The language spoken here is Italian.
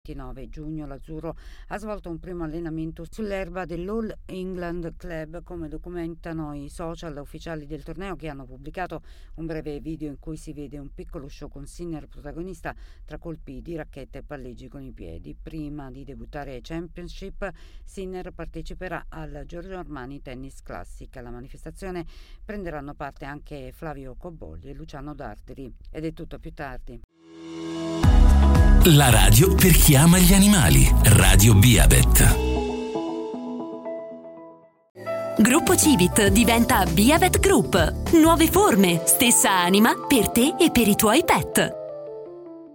29 giugno l'Azzurro ha svolto un primo allenamento sull'erba dell'All England Club, come documentano i social ufficiali del torneo, che hanno pubblicato un breve video in cui si vede un piccolo show con Sinner protagonista tra colpi di racchetta e palleggi con i piedi. Prima di debuttare ai Championship, Sinner parteciperà al Giorgio Armani Tennis Classic. Alla manifestazione prenderanno parte anche Flavio Cobolli e Luciano Darderi. Ed è tutto, più tardi. La radio per chi ama gli animali. Radio Biavet. Gruppo Civit diventa Biavet Group. Nuove forme, stessa anima per te e per i tuoi pet.